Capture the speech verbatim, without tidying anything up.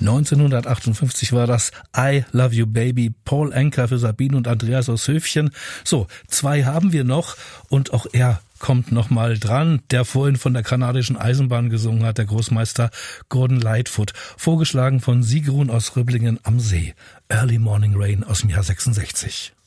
neunzehnhundertachtundfünfzig war das I Love You Baby, Paul Anka für Sabine und Andreas aus Höfchen. So, zwei haben wir noch und auch er kommt noch mal dran, der vorhin von der kanadischen Eisenbahn gesungen hat, der Großmeister Gordon Lightfoot, vorgeschlagen von Sigrun aus Rüblingen am See. Early Morning Rain aus dem Jahr sechsundsechzig.